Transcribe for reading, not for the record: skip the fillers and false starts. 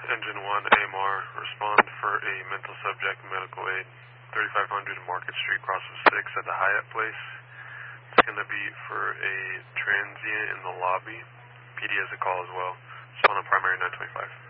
Engine 1, AMR, respond for a mental subject medical aid, 3500 Market Street, cross of 6 at the Hyatt Place. It's going to be for a transient in the lobby. PD has a call as well. It's on a primary 925.